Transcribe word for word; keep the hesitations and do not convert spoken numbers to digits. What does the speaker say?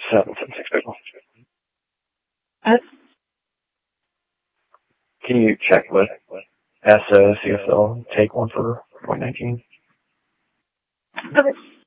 seven seven six pixel. S. Can you check with S O C S L take one for twenty nineteen? Okay.